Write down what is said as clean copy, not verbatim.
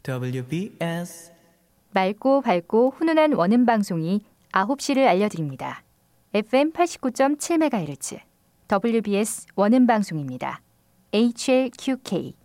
WBS 맑고 밝고 훈훈한 원음 방송이 9시를 알려드립니다. FM 89.7MHz WBS 원음 방송입니다. HLQK